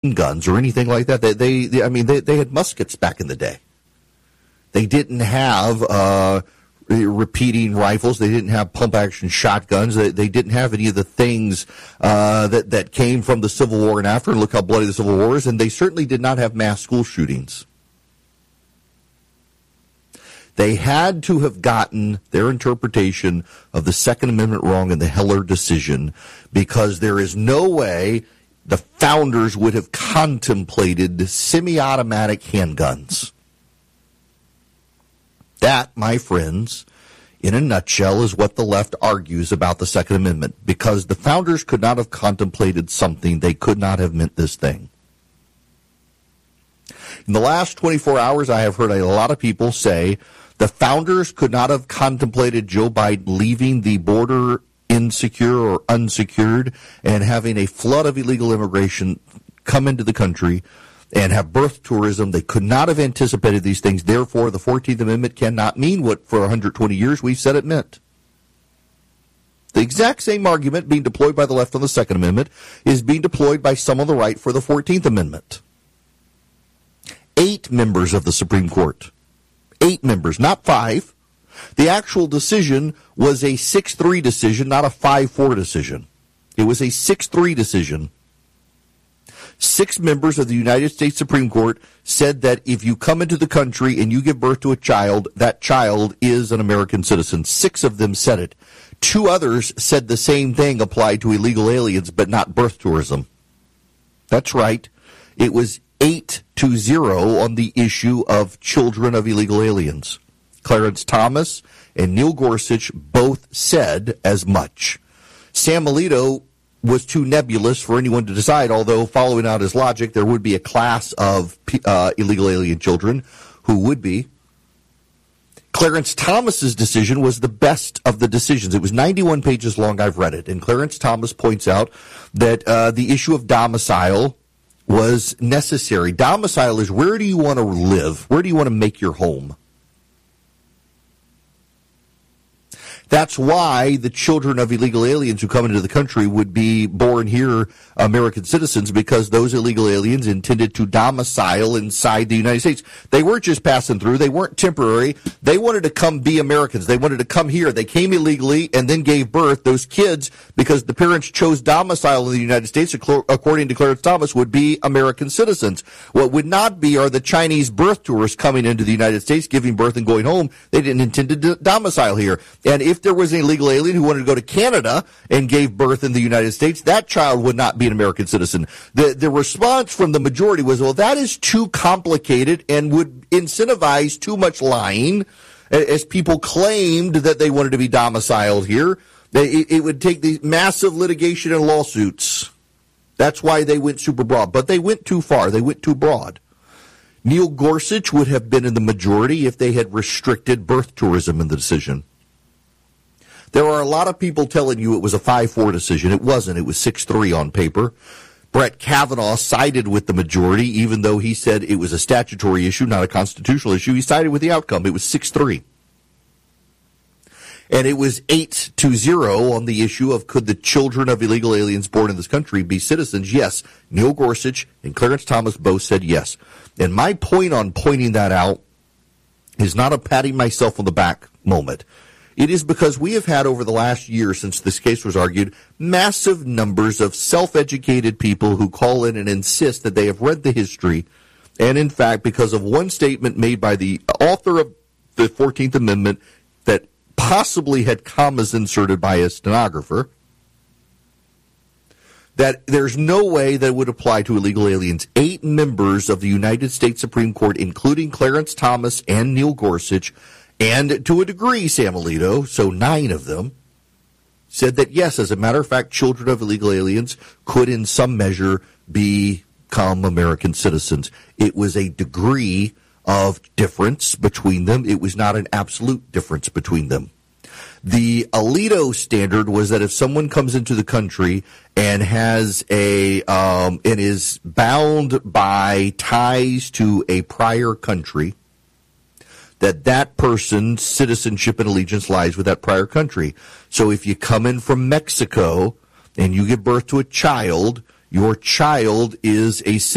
guns or anything like that. They had muskets back in the day. They didn't have repeating rifles. They didn't have pump-action shotguns. They didn't have any of the things that came from the Civil War and after. And look how bloody the Civil War is. And they certainly did not have mass school shootings. They had to have gotten their interpretation of the Second Amendment wrong in the Heller decision, because there is no way the founders would have contemplated semi-automatic handguns. That, my friends, in a nutshell, is what the left argues about the Second Amendment, because the founders could not have contemplated something. They could not have meant this thing. In the last 24 hours, I have heard a lot of people say the founders could not have contemplated Joe Biden leaving the border insecure or unsecured and having a flood of illegal immigration come into the country and have birth tourism. They could not have anticipated these things. Therefore, the 14th Amendment cannot mean what for 120 years we've said it meant. The exact same argument being deployed by the left on the Second Amendment is being deployed by some on the right for the 14th Amendment. 8 members of the Supreme Court. 8 members, not 5. The actual decision was a 6-3 decision, not a 5-4 decision. It was a 6-3 decision. 6 members of the United States Supreme Court said that if you come into the country and you give birth to a child, that child is an American citizen. 6 of them said it. 2 others said the same thing applied to illegal aliens, but not birth tourism. That's right. It was 8-0 on the issue of children of illegal aliens. Clarence Thomas and Neil Gorsuch both said as much. Sam Alito was too nebulous for anyone to decide, although following out his logic, there would be a class of illegal alien children who would be. Clarence Thomas's decision was the best of the decisions. It was 91 pages long. I've read it. And Clarence Thomas points out that the issue of domicile was necessary. Domicile is, where do you want to live? Where do you want to make your home? That's why the children of illegal aliens who come into the country would be born here American citizens, because those illegal aliens intended to domicile inside the United States. They weren't just passing through. They weren't temporary. They wanted to come be Americans. They wanted to come here. They came illegally and then gave birth. Those kids, because the parents chose domicile in the United States, according to Clarence Thomas, would be American citizens. What would not be are the Chinese birth tourists coming into the United States, giving birth and going home. They didn't intend to domicile here. And if there was an illegal alien who wanted to go to Canada and gave birth in the United States, that child would not be an American citizen. The response from the majority was, well, that is too complicated and would incentivize too much lying, as people claimed that they wanted to be domiciled here. It would take the massive litigation and lawsuits. That's why they went super broad. But they went too far. They went too broad. Neil Gorsuch would have been in the majority if they had restricted birth tourism in the decision. There are a lot of people telling you it was a 5-4 decision. It wasn't. It was 6-3 on paper. Brett Kavanaugh sided with the majority, even though he said it was a statutory issue, not a constitutional issue. He sided with the outcome. It was 6-3. And it was 8-0 on the issue of, could the children of illegal aliens born in this country be citizens? Yes. Neil Gorsuch and Clarence Thomas both said yes. And my point on pointing that out is not a patting myself on the back moment. It is because we have had, over the last year since this case was argued, massive numbers of self-educated people who call in and insist that they have read the history. And in fact, because of one statement made by the author of the 14th Amendment that possibly had commas inserted by a stenographer, that there's no way that would apply to illegal aliens. 8 members of the United States Supreme Court, including Clarence Thomas and Neil Gorsuch, and to a degree Sam Alito, so 9 of them, said that yes, as a matter of fact, children of illegal aliens could in some measure become American citizens. It was a degree of difference between them. It was not an absolute difference between them. The Alito standard was that if someone comes into the country and has and is bound by ties to a prior country, that person's citizenship and allegiance lies with that prior country. So if you come in from Mexico and you give birth to a child, your child is a